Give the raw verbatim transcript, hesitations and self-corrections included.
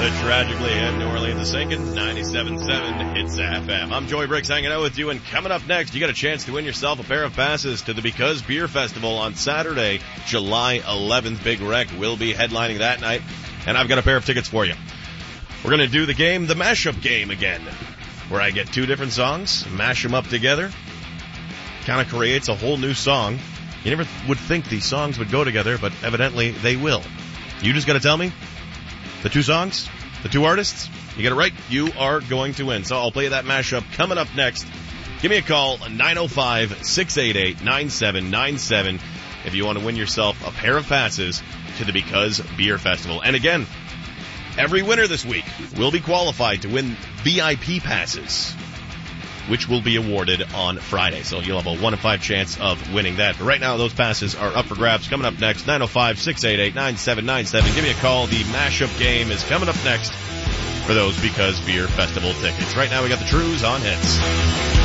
The Tragically and New Orleans is sinking, ninety-seven point seven Hits F M. I'm Joey Briggs hanging out with you, and coming up next, you got a chance to win yourself a pair of passes to the Because Beer Festival on Saturday, July eleventh. Big Wreck will be headlining that night, and I've got a pair of tickets for you. We're going to do the game, the mashup game again, where I get two different songs, mash them up together, kind of creates a whole new song. You never would think these songs would go together, but evidently they will. You just got to tell me the two songs, the two artists. You get it right, you are going to win. So I'll play that mashup coming up next. Give me a call, nine oh five, six eight eight, nine seven nine seven, if you want to win yourself a pair of passes to the Because Beer Festival. And again, every winner this week will be qualified to win V I P passes, which will be awarded on Friday. So you'll have a one in five chance of winning that. But right now, those passes are up for grabs. Coming up next, nine oh five, six eight eight, nine seven nine seven. Give me a call. The mashup game is coming up next for those Because Beer Festival tickets. Right now, we got the Trues on Hits.